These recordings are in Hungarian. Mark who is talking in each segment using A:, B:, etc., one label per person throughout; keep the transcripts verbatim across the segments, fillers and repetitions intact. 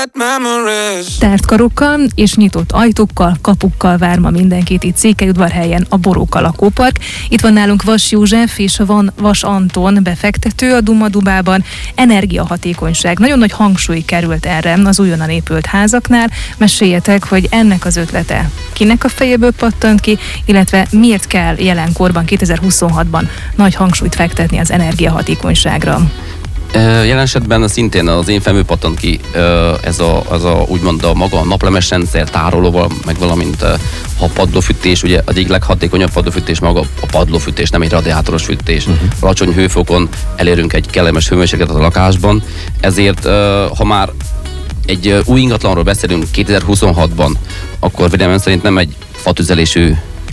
A: Tárt karokkal és nyitott ajtókkal, kapukkal vár ma mindenkit itt Székelyudvarhelyen a Boróka lakópark. Itt van nálunk Vas József és van Vas Anton befektető a Duma Dubában. Energiahatékonyság. Nagyon nagy hangsúly került erre az újonnan épült házaknál. Meséljetek, hogy ennek az ötlete kinek a fejéből pattant ki, illetve miért kell jelenkorban, kétezer-huszonhatban nagy hangsúlyt fektetni az energiahatékonyságra.
B: Jelen esetben szintén az én fejemből pattant ki ez a, az a úgymond a maga a naplemes rendszer tárolóval, meg valamint a padlófűtés, ugye az egyik leghatékonyabb padlófűtés maga a padlófűtés, nem egy radiátoros fűtés. Uh-huh. Alacsony hőfokon elérünk egy kellemes hőmérsékletet a lakásban, ezért ha már egy új ingatlanról beszélünk kétezer-huszonhatban, akkor véleményem szerint nem egy fatüzelésű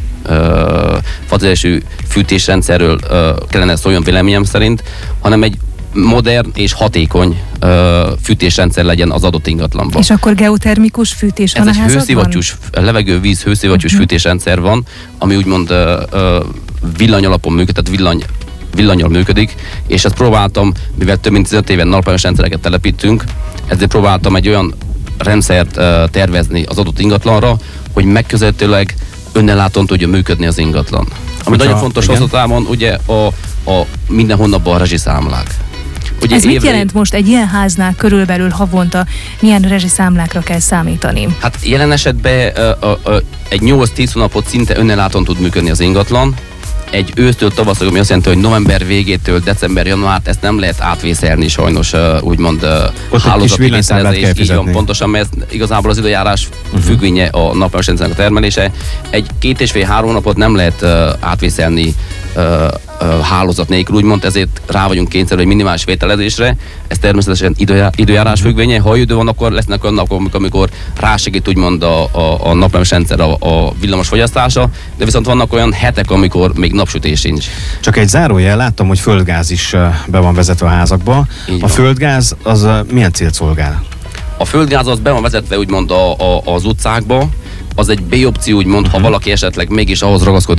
B: uh, fatüzelésű fűtésrendszerről uh, kellene szóljon véleményem szerint, hanem egy modern és hatékony uh, fűtésrendszer legyen az adott ingatlanban.
A: És akkor geotermikus fűtés van a házadban? Ez egy hőszivattyús,
B: levegő-víz hőszivattyús uh-huh. fűtésrendszer van, ami úgymond uh, uh, villany alapon működik, tehát villany, villanyal működik, és ezt próbáltam, mivel több mint tizenöt éven naplemes rendszereket telepítünk, ezért próbáltam egy olyan rendszert uh, tervezni az adott ingatlanra, hogy megközelítőleg önellátóan tudja működni az ingatlan. Ami nagyon fontos hosszatávon, ugye a, a minden hónapban a rezsiszámlák.
A: Ugye Ez évre... mit jelent most egy ilyen háznál körülbelül havonta, milyen rezsiszámlákra kell számítani?
B: Hát jelen esetben uh, uh, uh, egy nyolc-tíz hónapot szinte önellátóan tud működni az ingatlan. Egy ősztől tavaszig, ami azt jelenti, hogy november végétől december, január, ezt nem lehet átvészelni sajnos, uh, úgymond uh, hálózati vételezés. Így van, pontosan, mert igazából az időjárás uh-huh. függvénye a naplemes rendszernek a termelése. Egy két és fél három hónapot nem lehet uh, átvészelni uh, uh, hálózat nélkül, úgymond, ezért rá vagyunk kényszerülve egy minimális vételezésre. Ez természetesen időjá- időjárás uh-huh. függvénye. Ha idő van, akkor lesznek olyan napok, amikor rásegít úgymond a, a, a naplemes rendszer a, a villamos fogyasztása, de viszont vannak olyan hetek, amikor még napsütés sincs.
C: Csak egy zárójel, láttam, hogy földgáz is be van vezetve a házakba. Így a van. Földgáz az milyen célt szolgál?
B: A földgáz az be van vezetve úgymond a, a, az utcákba, az egy B-opció, úgymond, uh-huh. ha valaki esetleg mégis ahhoz ragaszkodik,